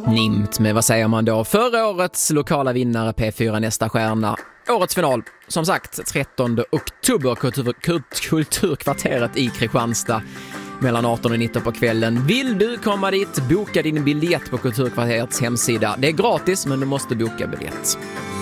Nimt med, vad säger man då? Förra årets lokala vinnare P4 Nästa stjärna. Årets final, som sagt, 13 oktober, Kulturkvarteret i Kristianstad mellan 18 och 19 på kvällen. Vill du komma dit, boka din biljett på Kulturkvarterets hemsida. Det är gratis, men du måste boka biljett.